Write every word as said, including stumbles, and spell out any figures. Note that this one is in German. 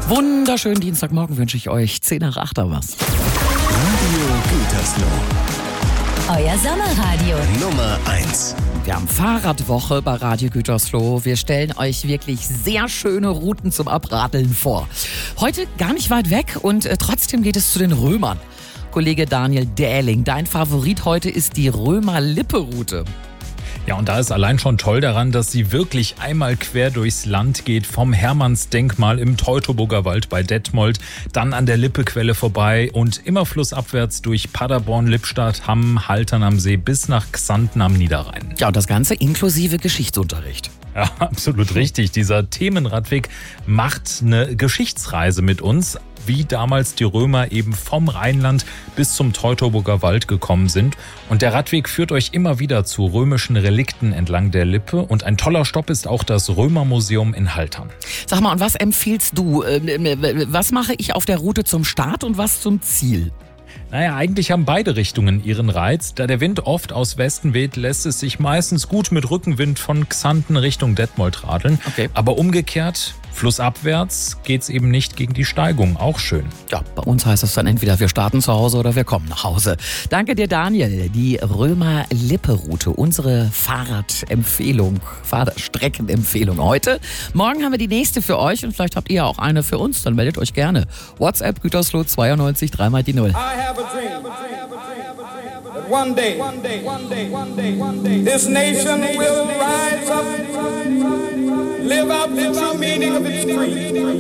Wunderschönen Dienstagmorgen wünsche ich euch. zehn nach acht was. Radio Gütersloh. Euer Sommerradio. Nummer eins. Wir haben Fahrradwoche bei Radio Gütersloh. Wir stellen euch wirklich sehr schöne Routen zum Abradeln vor. Heute gar nicht weit weg und äh, trotzdem geht es zu den Römern. Kollege Daniel Dähling, dein Favorit heute ist die Römer-Lippe-Route. Ja, und da ist allein schon toll daran, dass sie wirklich einmal quer durchs Land geht, vom Hermannsdenkmal im Teutoburger Wald bei Detmold, dann an der Lippequelle vorbei und immer flussabwärts durch Paderborn, Lippstadt, Hamm, Haltern am See bis nach Xanten am Niederrhein. Ja, und das Ganze inklusive Geschichtsunterricht. Ja, absolut richtig. Dieser Themenradweg macht eine Geschichtsreise mit uns, wie damals die Römer eben vom Rheinland bis zum Teutoburger Wald gekommen sind. Und der Radweg führt euch immer wieder zu römischen Relikten entlang der Lippe. Und ein toller Stopp ist auch das Römermuseum in Haltern. Sag mal, und was empfiehlst du? Was mache ich auf der Route zum Start und was zum Ziel? Naja, eigentlich haben beide Richtungen ihren Reiz. Da der Wind oft aus Westen weht, lässt es sich meistens gut mit Rückenwind von Xanten Richtung Detmold radeln. Okay. Aber umgekehrt, flussabwärts, geht's eben nicht gegen die Steigung. Auch schön. Ja, bei uns heißt es dann entweder wir starten zu Hause oder wir kommen nach Hause. Danke dir, Daniel. Die Römer-Lippe-Route, unsere Fahrradempfehlung, Fahrradstreckenempfehlung heute. Morgen haben wir die nächste für euch und vielleicht habt ihr auch eine für uns. Dann meldet euch gerne. WhatsApp Gütersloh zweiundneunzig, dreimal die Null. I have a dream that one day, one day, one day, one day, one day, this nation will rise up, live out the true meaning of its creed.